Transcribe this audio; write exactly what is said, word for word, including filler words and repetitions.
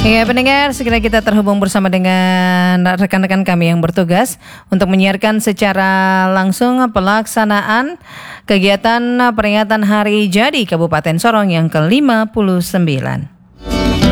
Ya pendengar, segera kita terhubung bersama dengan rekan-rekan kami yang bertugas untuk menyiarkan secara langsung pelaksanaan kegiatan peringatan Hari Jadi Kabupaten Sorong yang ke lima puluh sembilan.